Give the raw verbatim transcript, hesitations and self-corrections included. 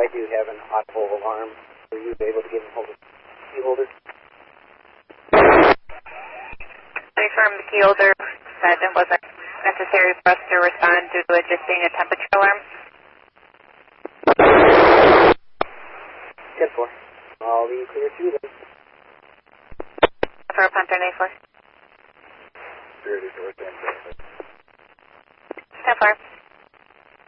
I do have an audible alarm. Were you able to get a hold of the key holder? Confirm the key holder said it wasn't necessary for us to respond due to it just being a temperature alarm. ten four. I'll be clear to then. For a Panther nine four. Security door ten. ten four.